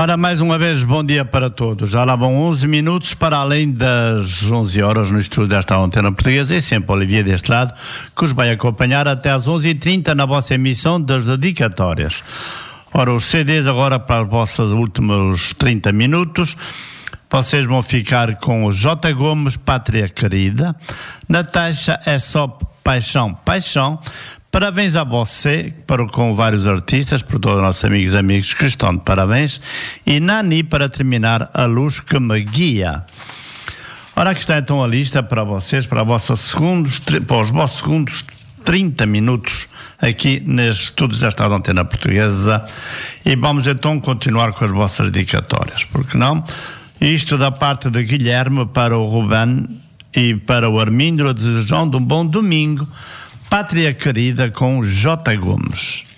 Ora, mais uma vez, bom dia para todos. Já lá vão 11 minutos para além das 11 horas no estúdio desta Antena Portuguesa. E sempre Olivier deste lado, que os vai acompanhar até às 11h30 na vossa emissão das dedicatórias. Ora, os CDs agora para os vossos últimos 30 minutos. Vocês vão ficar com o J. Gomes, Pátria Querida. Natasha, é só paixão, paixão. Parabéns a você, com vários artistas, por todos os nossos amigos que estão de parabéns. E Nani, para terminar, A Luz que Me Guia. Ora, aqui está então a lista para vocês, para os vossos segundos 30 minutos aqui nos estudos desta Antena Portuguesa. E vamos então continuar com as vossas dedicatórias, porque não? Isto da parte de Guilherme para o Ruben e para o Armindo, desejando um bom domingo. Pátria Querida com J. Gomes.